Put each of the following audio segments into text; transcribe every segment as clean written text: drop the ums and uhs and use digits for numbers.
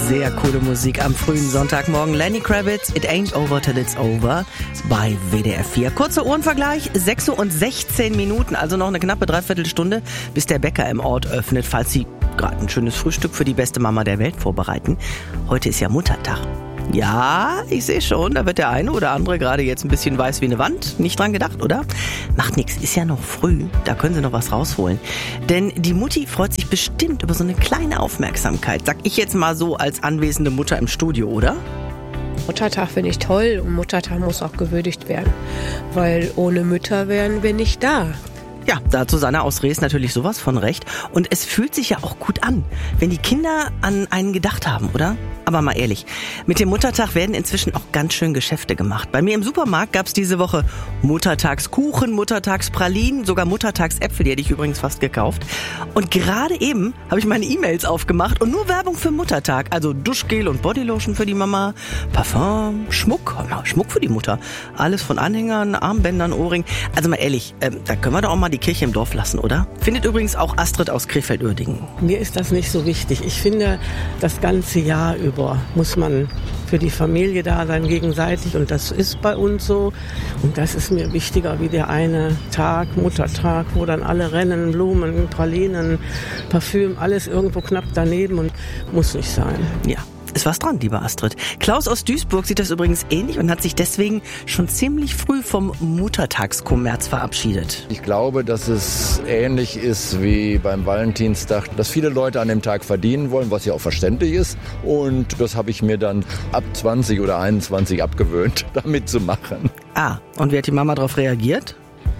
Sehr coole Musik am frühen Sonntagmorgen. Lenny Kravitz, It Ain't Over Till It's Over bei WDR 4. Kurzer Uhrenvergleich, 6:16 Uhr, also noch eine knappe Dreiviertelstunde, bis der Bäcker im Ort öffnet, falls Sie gerade ein schönes Frühstück für die beste Mama der Welt vorbereiten. Heute ist ja Muttertag. Ja, ich sehe schon, da wird der eine oder andere gerade jetzt ein bisschen weiß wie eine Wand. Nicht dran gedacht, oder? Macht nichts, ist ja noch früh, da können Sie noch was rausholen. Denn die Mutti freut sich bestimmt über so eine kleine Aufmerksamkeit, sag ich jetzt mal so als anwesende Mutter im Studio, oder? Muttertag finde ich toll und Muttertag muss auch gewürdigt werden, weil ohne Mütter wären wir nicht da. Ja, da hat Susanne aus Rees natürlich sowas von recht. Und es fühlt sich ja auch gut an, wenn die Kinder an einen gedacht haben, oder? Aber mal ehrlich, mit dem Muttertag werden inzwischen auch ganz schön Geschäfte gemacht. Bei mir im Supermarkt gab's diese Woche Muttertagskuchen, Muttertagspralinen, sogar Muttertagsäpfel, die hätte ich übrigens fast gekauft. Und gerade eben habe ich meine E-Mails aufgemacht und nur Werbung für Muttertag. Also Duschgel und Bodylotion für die Mama, Parfum, Schmuck für die Mutter. Alles von Anhängern, Armbändern, Ohrringen. Also mal ehrlich, da können wir doch auch mal die Kirche im Dorf lassen, oder? Findet übrigens auch Astrid aus Krefeld-Uerdingen. Mir ist das nicht so wichtig. Ich finde, das ganze Jahr über muss man für die Familie da sein, gegenseitig. Und das ist bei uns so. Und das ist mir wichtiger wie der eine Tag, Muttertag, wo dann alle rennen, Blumen, Pralinen, Parfüm, alles irgendwo knapp daneben und muss nicht sein. Ja. Ist was dran, liebe Astrid. Klaus aus Duisburg sieht das übrigens ähnlich und hat sich deswegen schon ziemlich früh vom Muttertagskommerz verabschiedet. Ich glaube, dass es ähnlich ist wie beim Valentinstag, dass viele Leute an dem Tag verdienen wollen, was ja auch verständlich ist. Und das habe ich mir dann ab 20 oder 21 abgewöhnt, damit zu machen. Ah, und wie hat die Mama darauf reagiert?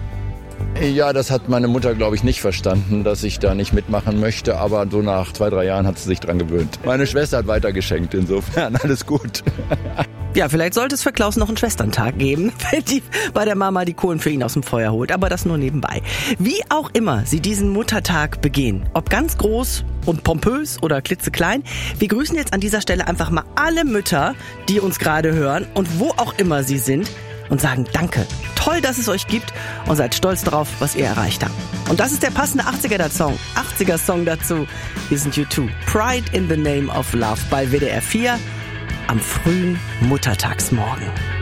Ja, das hat meine Mutter, glaube ich, nicht verstanden, dass ich da nicht mitmachen möchte. Aber so nach 2-3 Jahren hat sie sich dran gewöhnt. Meine Schwester hat weitergeschenkt, insofern alles gut. Ja, vielleicht sollte es für Klaus noch einen Schwesterntag geben, wenn die bei der Mama die Kohlen für ihn aus dem Feuer holt. Aber das nur nebenbei. Wie auch immer Sie diesen Muttertag begehen, ob ganz groß und pompös oder klitzeklein, wir grüßen jetzt an dieser Stelle einfach mal alle Mütter, die uns gerade hören und wo auch immer sie sind, und sagen Danke. Toll, dass es euch gibt und seid stolz darauf, was ihr erreicht habt. Und das ist der passende 80er-Song dazu. Wir sind U2. Pride in the Name of Love bei WDR 4 am frühen Muttertagsmorgen.